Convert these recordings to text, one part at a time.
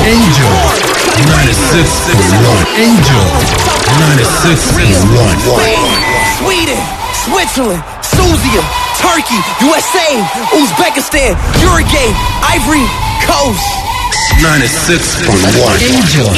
Angel 96.1. Angel 96.1. Sweden, Switzerland, Suzia, Turkey, USA, Uzbekistan, Uruguay, Ivory Coast. 96.1. Angel.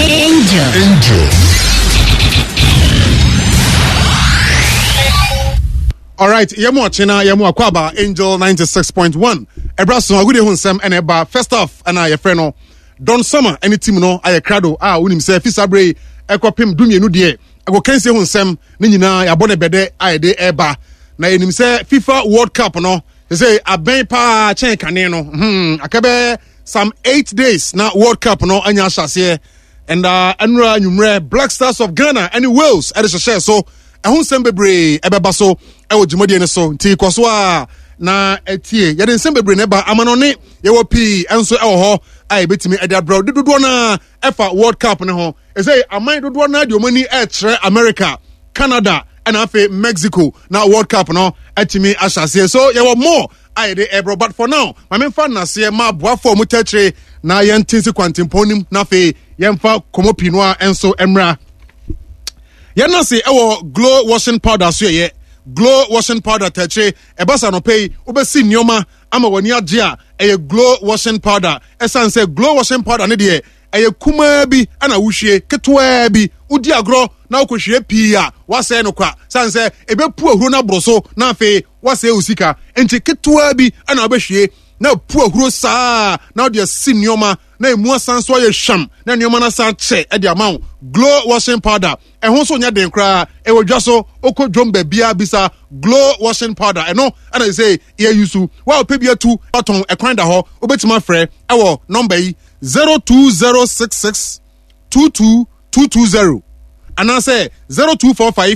All right, yemu achina yemu akwaba Angel 96.1. Ebraso agudi hunsem and eba first off and I friend Don Summer any team no aye krado unim say fisabre ekopem dumienu de ago kense hunsem ne nyina ya bone bede aye de eba na enim say FIFA World Cup no say aben pa chen kane no akabe some 8 days na World Cup no anya hyase and anura nyumre Black Stars of Ghana and Wales at the share so hunsem bebre ebeba so ewo jimodi ne so nti kwaso a na etie yede nsem bebre ne ba amanone yewo pi enso ewo ho ai betimi ede abroad dodo na efa World Cup ne ho e say aman dodo na de omani e kire America, Canada and afa Mexico na World Cup no etimi ashase so yewo more ai de ebro but for now my men fan na se ma boa for mu techre na yentinsi kwantimponim na fe yemfa komopi no a enso emra yana se ewo glow washing powder so ye glow washing powder teche ebasa no pay obesi nioma ama wani age a eye glow washing powder esan say glow washing powder ne de eye kuma bi ana wuhwie ketwa bi udi agro na okohwie pi a wase no kwa san say ebepu ahuro na broso na afi wase usika enti ketwa bi ana obehwie na pu ahuro saa na de sinioma na emu asan so ye sham na nioma na san che e de amount glow washing powder ehun so nya den kra e wodwa so okodwom ba bia bisa glow washing powder eno ana say ye yusu wa opebia tu baton ekwan da ho obetima frɛ ewo number yi 02066 22220 and say 0245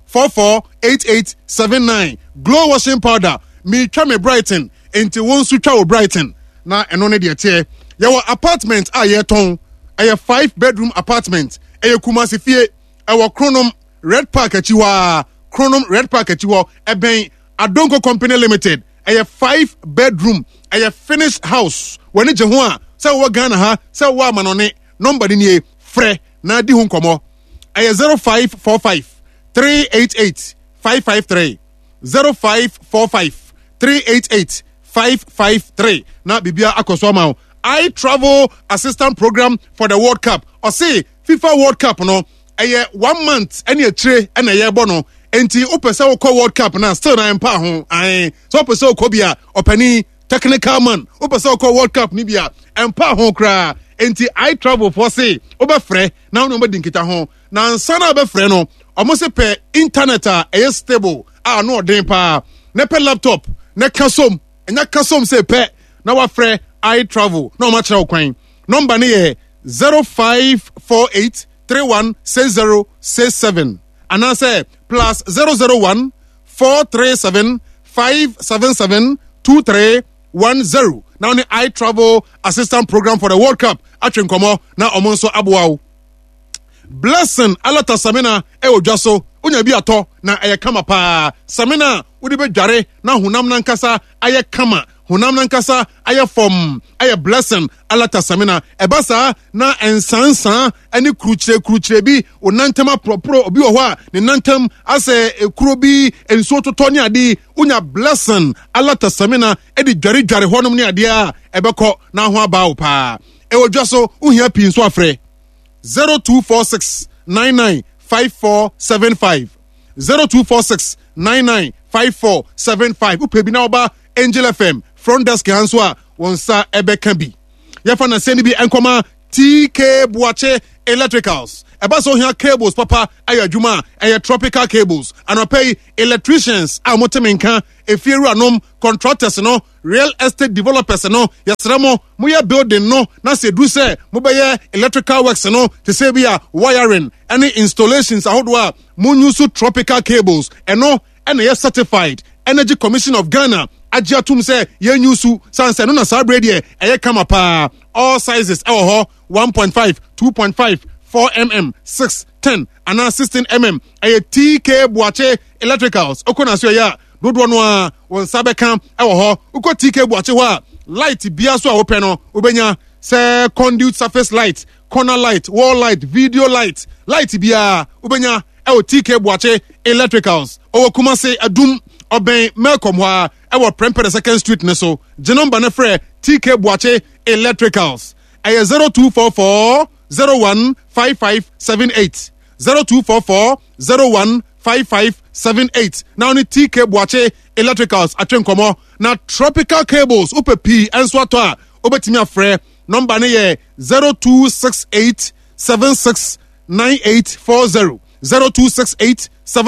448879 glow washing powder me twa me Brighton enti won su twa wo Brighton na eno ne de tie your apartment a ye ton a 5-bedroom apartment a Kumasi fie our Chronom Red Park achiwa Chronom Red Park achiwa eben Adonko Company Limited a 5-bedroom a finished house when it jehua say wo Ghana ha say wo manone number ni frɛ na di hu nkomo a 0545 388 553 0545 388 553 na bibia akoso ma I travel assistant program for the World Cup or say FIFA World Cup no a 1 month any a tray and a year bono enti opese wo call World Cup na still na empa ho ai so opese wo kobia opani technical man opese wo call World Cup ni bia empa ho kra enti I travel for say obefre na no mbedi nkita ho na nsana obefre no almost pe internet a stable no den pa ne pe laptop ne kasom enya kasom say pe na wafre I travel no match kwan number ne 0548 316067 and I say plus 001 437 577 2310 now the I travel assistant program for the World Cup atwen komo na omonso aboawo blessing alata samina odwaso onya bi ato na kama pa samina wodi be dware na honam nankasa aye kama honam nankasa aye form aye blessing alata samina ebasa na ensansan ani kruchire bi onantama propro obi wo ho a ne nantam ase ekuro bi enso totɔ ne ade onya blessing alata samina edi dware honom ne ade a ebekɔ na ho aba wo pa odwaso ohia pi nso afrɛ 0246 995475 0246 995475 upebi na oba Angel FM front desk hanso a wonsa ebeka bi yefa na send bi enkoma TK Buache Electricals eba so hia cables papa ayadwuma tropical cables and pay electricians a motemenka efieru anom contractors no real estate developers no yesramo moya building no na se du se mobeye electrical works no te se bia wiring any installations ahodo a munyusu tropical cables eno ene certified Energy Commission of Ghana agiatum se yenyusu sanse no na sabrede kama pa all sizes 1.5 2.5 4mm 6 10 and 16 mm TK Buache Electricals okona so ya dodo no a won sabeka uko TK Buache ho a light bia so a wo pe no obenya say conduit surface light, corner light, wall light, video light, light biya ubenya ewo TK Boache Electricals. Owo Kumase Adum Oben Melcom wa ewo Prempeh 2nd Street ne so. Jenomba ne frɛ TK Boache Electricals. Aye 0244 015578. 0244 015578. Now ni TK Boache Electricals atwen komo na tropical cables upepi enso ato a obetimi afrɛ number ne ye 0268 769840. 0268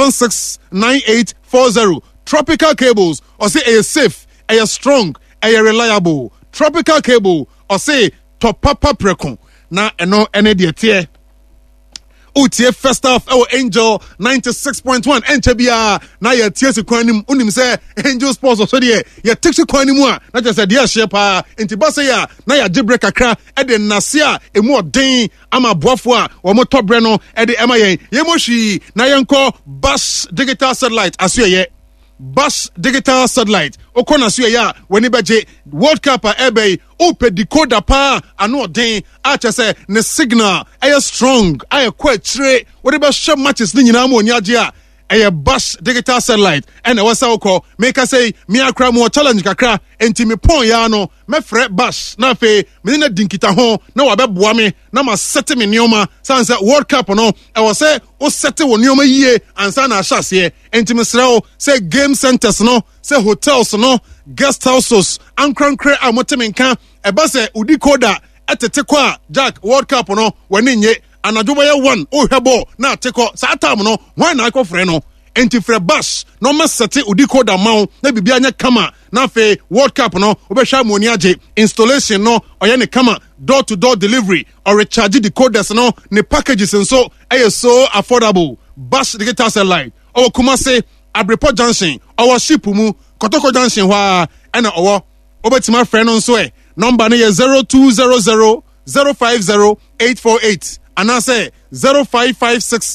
769840. Tropical cables or say a safe, a strong, a reliable. Tropical cable or say top papa prekon na eno ene de tie. Utie first off our Angel 96.1 Enchebia na ye tie se kwanim unim say Angel Sports so de ye take se kwanim a na just say dey share pa enti ba say ya na ya gibre kakra e de nase a emu odin ama boafo a wo mo tobre no e de ema yen ye mo hwi na yenko Bash Digital Satellite aso ye Bash Digital Satellite okona so ya woni beje World Cup ebe ope decoder pa ano den a chese ne signal aye strong aye kwachire wodi be share matches ni nyina ma oni age a aye Bash Digital Satellite and e wasa okọ make say me akra mo challenge kakra enti me pon ya no me frɛ Bash na fe me na dinkita ho na wa beboa me na ma set me nioma sanse World Cup no e wo say o set wo nioma yie ansa na ahase enti me srɛ o say game centers no say hotels no guest houses ankrankre amotemenka eba say udi koda etete kwa Jack World Cup no wani nye anajoba ya 1 o hwebo na ateko sa time no why na akofre no enti frɛ Bash no ma sete udi koda mawo na bibia nya kama na fe World Cup no obehwa moni age installation no oye ne kama door to door delivery or recharge decoders no ne packages nso so affordable. Bash Digital Satellite o Kumase Abrepo Junction our ship mu Kotoko Junction wa ena owo obetima frɛ no nso number ne 0200 050 848 and I say 0556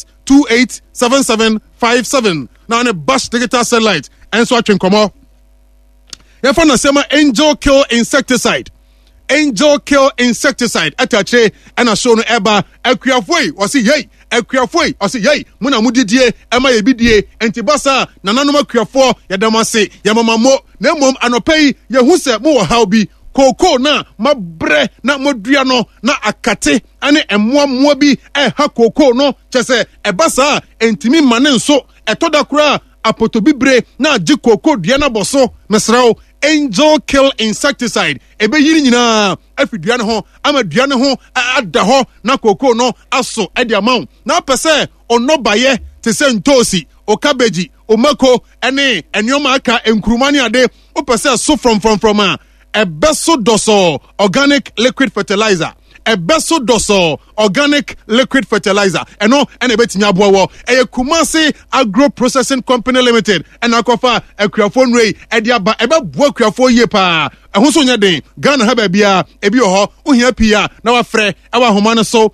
287757. Now on a Bash Digital Satellite and so I can come out. If I say Angel Kill Insecticide. Angel Kill Insecticide atache and I show no eba ekwiafoi or see yay ekwiafoi or see yay muna mudidie ema yebidie entibasa nananoma kwiafo yadamase yamamamo na mom anopei yehu se mo how bi koko na mabre na modua no na akate ane emmoa bi ha koko no chese ebasa entimi mane nso etoda kura apotobibre na ji koko dua na boso mesrao Angel Kill Insecticide ebe yiri nyina afidua ne ho ama dua ne ho ada ho na koko no aso edi amaw na pese onobaye te se ntosi o cabbage o mako ene enioma aka enkurumani ade o pese so from ebeso doso organic liquid fertilizer ebeso doso organic liquid fertilizer eno ene betinya boawo Kumasi Agro Processing Company Limited ena kofa akuafo nrei ede aba ebeboa akuafo yie pa ehun so nya den Ghana ha ba bia ebi ho ohia pia na wa frɛ ewa homa no so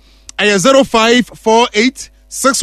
0548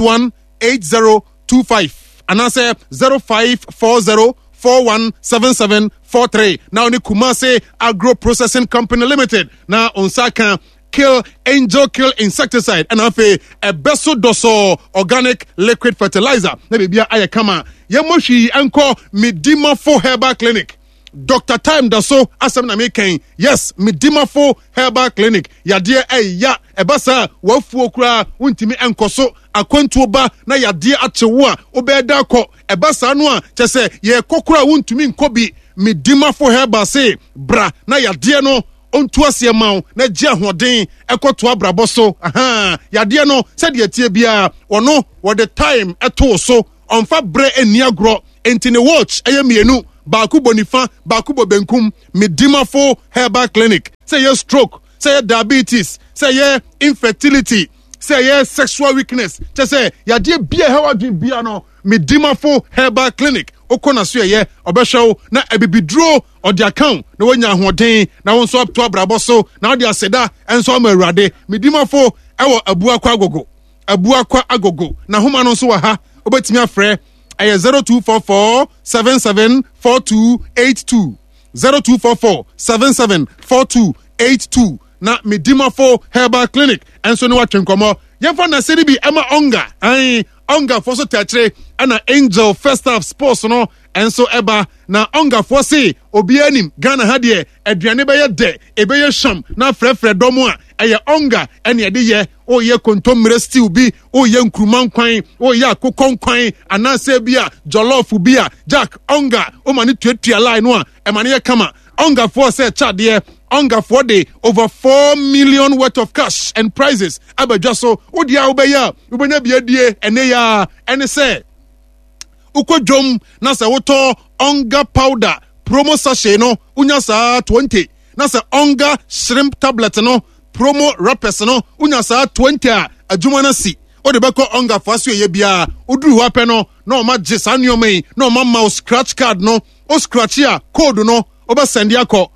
618025 and I say 0540 417743. Now ni Kumasi Agro Processing Company Limited. Now Onsaka Kill Angel Kill Insecticide and afe ebeso doso organic liquid fertilizer. Na bibia ayekama. Yemoshi enko Midimafo Herbal Clinic. Dr. Time Daso asem na meken. Yes, Midimafo Herbal Clinic. Yadie ya ebasa wafu okura untimi enkoso akwantu ba na yadie achewo a obeda kɔ ebasa no a kyese ye kokura untumi nkobi Midimafo Herbal say bra na yadie no ontu asie maw na gye ahoden ekoto abrabɔ so yadie no sɛ de tie bia ɔno wɔ time ɛto so ɔmfa bre eni agro enti ne watch mienu baaku bonifa baaku bobenkum Midimafo Herbal Clinic say ye stroke say ye diabetes say ye infertility say ye sexual weakness say yadie bia hawadwin bia no Midimafo Herbal Clinic okona so ye obehwew na ebibiduro odi account na wonya ahoden na won so to abrabo so na odi aseda enso ma awurade Midimafo ewo abuakwa agogo na homa no so wa ha obetimi afrɛ 0244 774282 0244 774282 na Medimafo Herbal Clinic enso ne watwe nkomo yemfa na seri bi ema onga for so teatre ana Angel Festav Sports no enso eba na onga for say obi anim Ghana ha de aduane be ye de ebe ye sham na frefre domo a eye onga ene de ye o ye kontomre stew bi o ye nkruman kwan o ye akokon kwan anase bi a jollof bi a Jack onga o mani tuatua line no a e mani ye kama onga for say chade onga for day over 4 million worth of cash and prizes abajaso odia obeya ubenya biadie ene ya ene say ukodwom na se woto onga powder promo sachet no unya sa 20 na se onga shrimp tablet no promo wrappers no unya sa 20 a adwuma na si o de beko onga faso ye bia oduru ho apɛ no na o ma gye saniomai na o ma mouse scratch card no o scratch ya code no o ba send ya ko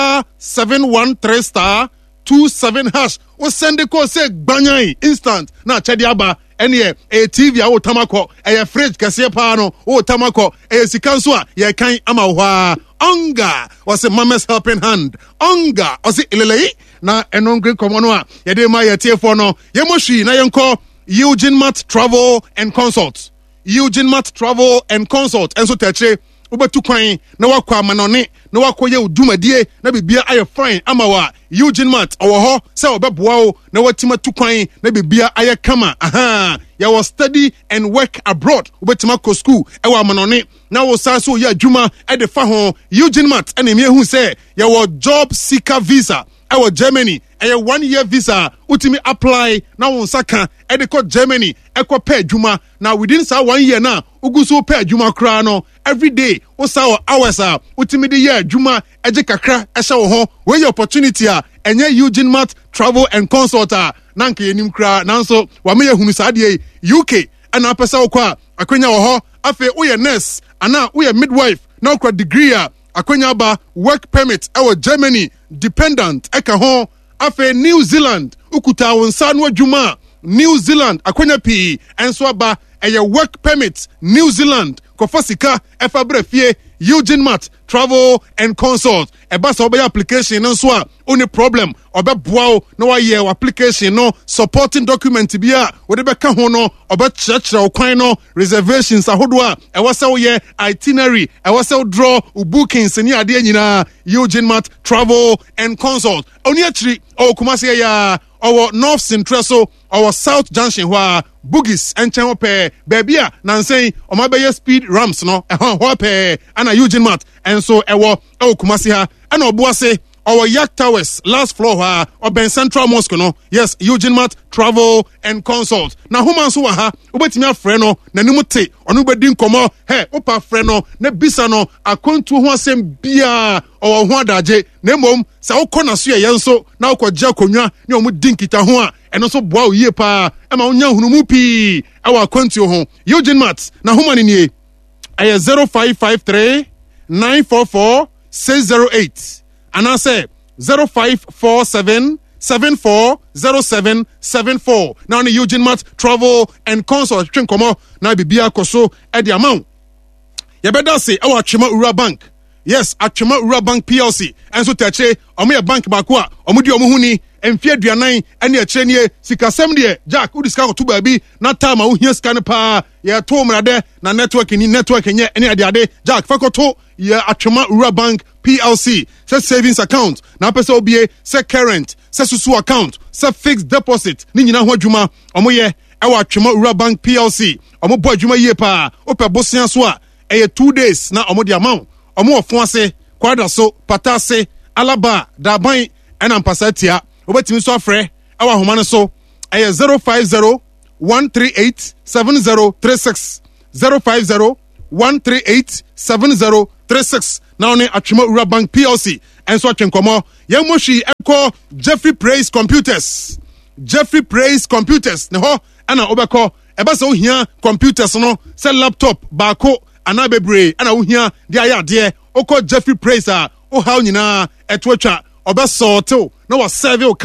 *713*27# o send ko say gbanyan instant na chede aba ene e TV a o tamako e fridge kase pa no o tamako e sika so a ye kan ama ho a onga was a mama's helping hand onga was ilelei na enongre komono a ye de ma ye tiefo no ye mohwi na ye nko Eugene Matt Travel and Consult enso teche ubetu kwan na wakwa amanone na wakoye udumadie na bibia aye fine ama wa Eugene Matt owo se obeboa o na watima tu kwan na bibia aye kama ya was study and work abroad ubetima ko school e wa amanone na wo sa so ya adwuma e de fa ho Eugene Matt ene me hu se ya wo job seeker visa our Germany a 1-year visa utimi apply na won saka e de ko Germany e ko pay adwuma na within sa 1 year na uguso pay adwuma kra no every day o sa hours a utimi de year adwuma e je kakra e hye wo ho we opportunity a enye Eugene Matt Travel and Consult a na nka yenim kra nanso wa me yehunu sa de UK ana pesa wo kwa akwenya wo ho afi wo ye nurse ana wo ye midwife na kwa degree a akwenya ba work permit our Germany dependent eka ho afe New Zealand ukuta wonsa no adwuma New Zealand akwenya pi enso aba eye work permit New Zealand kofasika efa brefie Eugene Matt Travel and Consult eba so obey application nso a only problem obeboa no wa ye application no supporting document bia we de beka ho no obechechre okwan no reservations ahodo a e wase wo ye itinerary e wase wo draw bookings ni ade nyina Eugene Matt Travel and Consult oni achiri o kumase ya our North Central so our South Junction where Boogies and Chen Ope Babia Nansei or my bay speed ramps no a hope and a Eugene Matt and so ewo Kumasiha and Obuase our Yak Towers last floor or Ben Central Mosque no yes Eugene Matt Travel and Consult na human so ha ubetimi afreno na nimute onu bedin komo he opa freno na bisa no akontu ho asem bia o ho adaje na mom sa ukona so ye nso na ukogya konwa ne omu dinkita ho a eno so boa oye pa e ma onya hunumu pi awa akontu ho Eugene Matt na human ni 0553 944 608 and I say 0547 740774 now the Eugene Matt Travel and Consult twinkomo na bibia koso e di amount ye beda say e wa Atwema Ura Bank yes Atwema Ura Bank PLC enso teche omo ye bank ba ko a omo di omo huni emfie aduanan ene akire nie sikasem de Jack udiska ko to baabi na time a wo hia sika ne pa ye to mrade na network nye ene ade Jack fakoto ye Atwema Ura Bank PLC say savings account na pesa obie say current say susu account say fixed deposit ni nyina ho adwuma omo ye e wa Atwema Ura Bank PLC omo bo adwuma ye pa ope bosia so a e 2 days na omo di amount omo ofo ase kwada so patase alaba daban ena mpasatia obetimi so afre e wa homa no so e 050 138 7036 050 138 7036 now ne Atwema Ura Bank PLC and so atwenkomo yemohwi enko Jeffrey Praise Computers ne ho ana obeko eba se ohia computers no se laptop baako ana bebre ana ohia de ayade oko Jeffrey Praise a o haw nyina etwatwa obesorto na wa serve o kama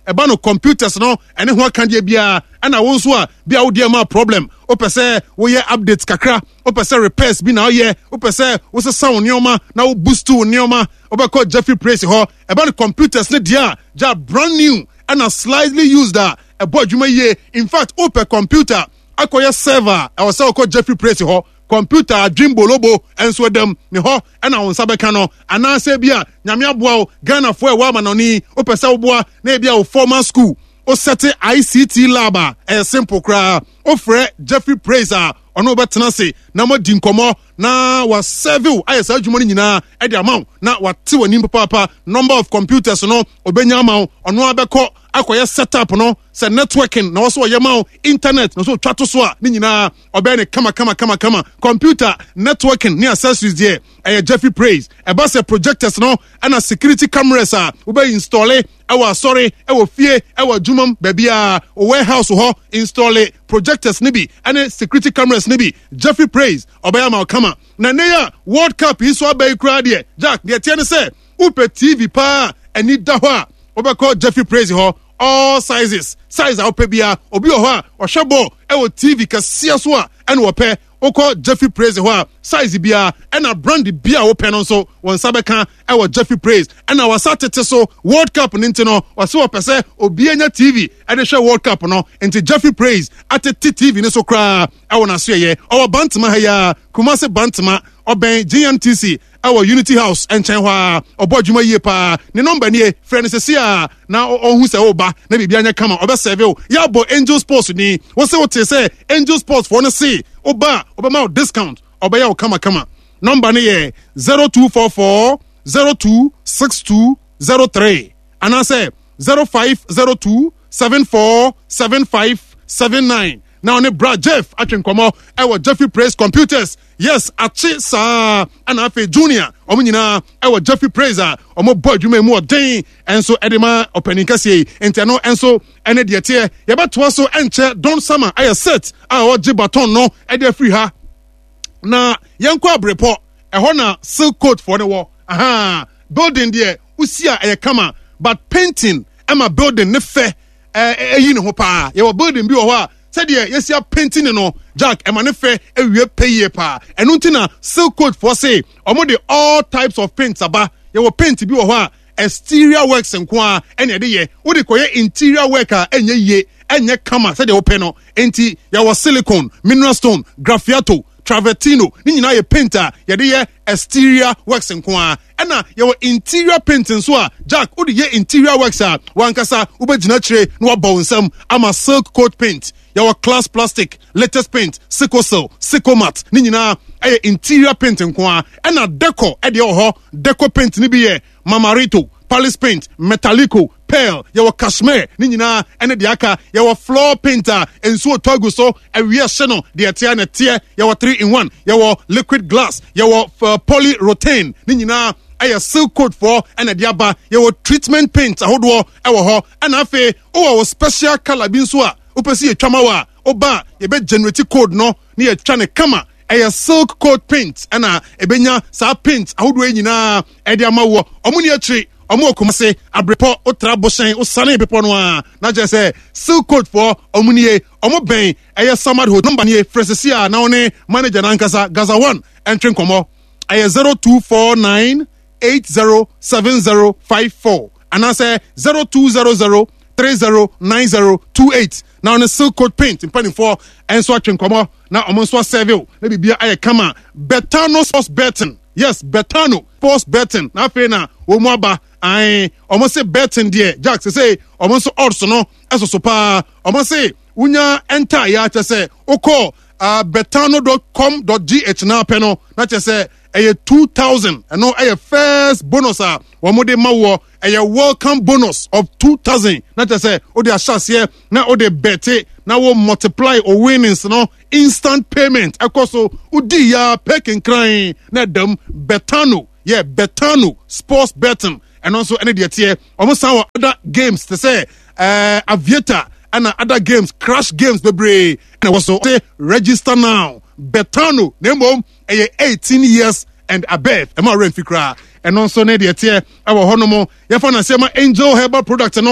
eba no computers no ene ho aka dia bia ana wo nso a bia wo dia ma problem o pese wo ye updates kakra o pese repairs bi na wo ye o pese wo se sound neoma na wo boost wo neoma o be call Jeffrey Praise ho eba no computers ne dia ja brand new and slightly used a boy juma ye. In fact open computer akoya server I was call Jeffrey Praise ho computer dream bolobo enso dem ne ho na won sabeka no anase bia nyame aboa Ghana fo e wa manoni o pese wo boa na bia wo formal school o sete ICT lab a simple cra o frɛ Jeffrey Praise ono betena se na mo di nkomo na wa serve ayesa adwuma ni nyina e de amount na wa te wani papa number of computers no obenya amount ono abekɔ akoye setup no se networking na so yema internet no so twato so a ni nyina obe ne kama computer networking ni accessories there Jeffrey Praise eba se projectors no and security cameras ube install sorry fie adwumam babia warehouse ho install projectors ni bi and security cameras ni bi Jeffrey Praise obaya ma kama na neya World Cup iso abai kra de Jack de tie ne se upe TV pa ani da ho a obekọ Jeffrey Praise ho all sizes size upe bia obi ho a ohwebo TV kase so a ene ope oko Jeffrey Praise ho a size bia ena brand bia ope no so won sabeka Jeffrey Praise ena wasatete so World Cup nintino wase opese obi anya TV ade hwe World Cup no enti Jeffrey Praise atete TV ne so kra na so ye o bantama ha ya Kumase bantama oben GMTC Unity House enchen hwa obodwuma yie pa ne number ne friend se na ohun se oba na bibia anya kama obe serve ya bo Angel Sports ni wo se wo te se Angel Sports for no see oba ma discount oba ya kama number ne ye 0244 026203 and I say 0502 747579 now ne bra Jeff atwenkomo Jeffrey Praise Computers yes achi sa ana afi junior omunyina Jeffrey Praise omo boy dwuma mu odin enso edema opening kase enteno enso ene de tie ye beto so enche don sama aye set oji baton no ede free ha na yenko abrepo eho na silk coat for the wall building there usia eye kama but painting ama building ne fe eyi ne ho pa ye building bi wo ho said yes you painting no Jack emanefe ewie pay pa enu ntina silk coat for say omo de all types of paints aba ye wo paint bi wo ho a exterior works nko a ene de ye wo de koye interior work a enye ye enye kama said wo pe no enti ye wo silicone mineral stone graffiato travertino ni nyina ye painter ye de ye exterior works nko a ena ye wo interior painting so a Jack wo de ye interior works a wankasa wo be gina kire no wa bonsam ama silk coat paint your class plastic latest paint sickle cell sickle mat ni nyina interior paint nko a na deco de ho deco paint ni bi ye Mamarito Palace paint Metallico Pearl your cashmere ni nyina ene de aka your floor painter enso togo so awie hye de atia na tie your 3-in-1 your liquid glass your polyurethane ni nyina silk coat for and a diaba your treatment paint ahodo ho and afi special color bin so a upesi etwama wa oba ye be generate code no ni etwa ne kama silk coat paint ana ebenya sa paint ahodo nyina e de amawo omuni akiri omo okumase abrepo otra boshen osane bepo no a na je say silk coat for omuni omo ben samad ho number ni fresesia na one manager nankasa Gaza 1 entry komo 0249 807054 and I say 0200 309028 now on a silk coat paint in penny for and so atwenkomo na omonso serve na bibia aye kama Betano sports betting yes Betano sports betting na fe na omo aba ai omo se betting there Jack say omo so odds no eso pa omo say unya enter ya che say oko betano.com.gh na peno na che say 2000 and no first bonus wamode mawo welcome bonus of 2000 na just say o de ashas here na o de bet na wo multiply or winnings no instant payment akoso udi ya pekin crying na dem Betano Betano sports betting and also any de tie almost our other games to say Aviator and other games crash games bebre and also say register now Betano name 18 years and above am I fikra and also ne de tie our honomo ya fa na sema Angel Herbal product no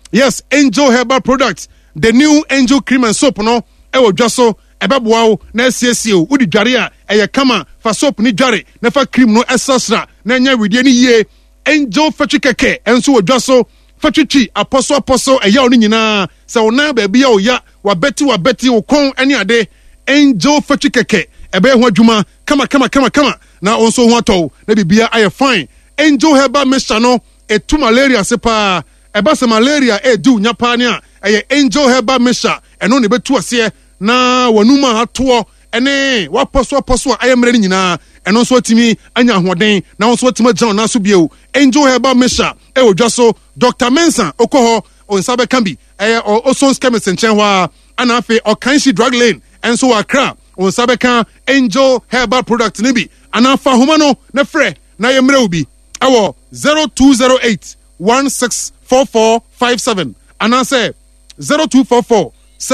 Yes, Angel Herbal Products. The new Angel Cream and Soap no. Ewo dwaso ebeboa wo na asiesie wo udi dware a eye kama fa soap ni dware na fa cream no esasra na nya wedie ni yie. Angel Fatwi Keke enso wo dwaso fatwichi aposo eya wo nyina se wo na ba bia wo ya wa beti wo kon ani ade. Angel Fatwi Keke ebe ho adwuma kama na onso ho atɔ na bibia aye fine. Angel Herbal Mixture no etu malaria sepa eba se malaria edu nyapa ne a eye Angel Herbal Mixture eno ne betu ase na wanuma atoɔ ene waposo ayemre ni nyina eno so atimi anya ahoden na onso atimi agyan na so bieu. Angel Herbal Mixture e odwaso Dr. Mensa okoho onsabe kambi Osons Chemist nchen hwa ana afi Okanshi Drug Lane enso Accra onsabe kan Angel Herbal Product ni bi ana fa homa no na frɛ na yemre obi awo 0208 164457 ana say 0244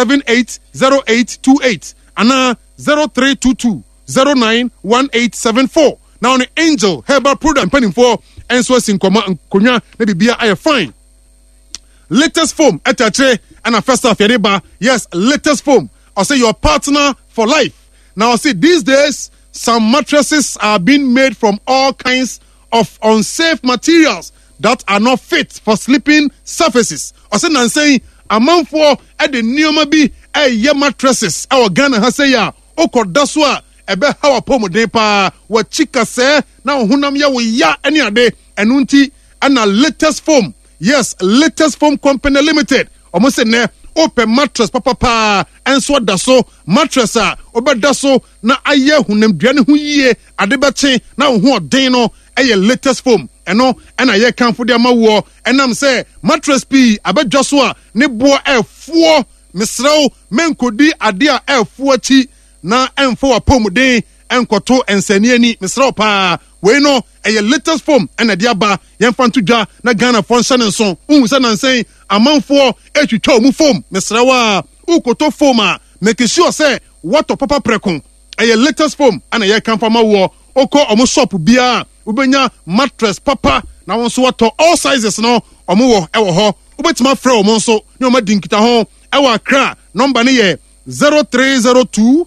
780828 ana 0322 091874. Now the Angel Herbal Product penning for enso sinkoma nkonya na bibia aye fine. Latest foam etache and a first of yeba. Yes, latest foam. I say your partner for life. Now I say these days some mattresses are being made from all kinds of unsafe materials that are not fit for sleeping surfaces. I say nan saying amount for at the neoma bi mattresses our Ghana has say ya okodaswa ebe hawa pomo de pa wa chika se na hunam ya we ya any ade enunti ana latest foam. Yes, latest foam company limited almost say ne open mattress papa enso daso mattress a obedaso na aye hunam duane hu yie ade beche na hu odin no eye latest foam eno ena ye kanfo de amawo enam say mattress p abedwaso a ne bo efuo misraw menkodi ade a efuo chi na emfo apomuden enkoto ensani ani misraw pa we no eye latest foam ena de aba yemfa ntodwa na Ghana function nso hu se nan say amanfo etwitwa mu foam misraw a ukoto foam a make sure say water papa prekon eye latest foam ena ye kanfo amawo oko omo shop bia ubenya mattress papa na won so wato all sizes no omo wo ewo ho ubetima frɛ omo so ne omo dinkita ho ewo Accra number ne ye 0302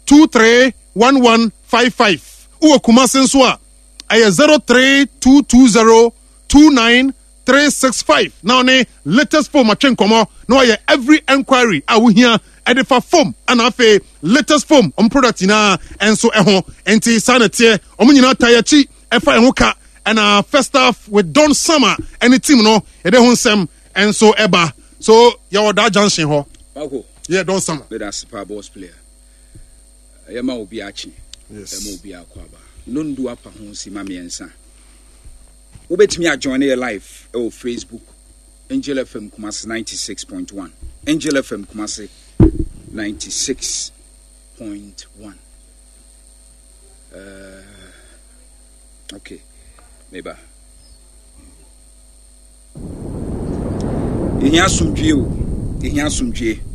231155 uwo Kumasi nso a aye 03220 29365 now ne latest foam atwen komo no aye every enquiry a wo hia edifa foam and afa latest foam on product na enso eho enti sanete omo nyina tayachi efa eho ka and first off with Don Summer any team no e de ho nsem enso eba so your da junction ho yeah Don Summer with a super boss player yema obi achi yema obi akwaba no ndu apa ho si ma miensa ubetimi a join your live on Facebook Angel FM Kumasi 96.1 Angel FM Kumasi 96.1 okay meba ihia sumdwe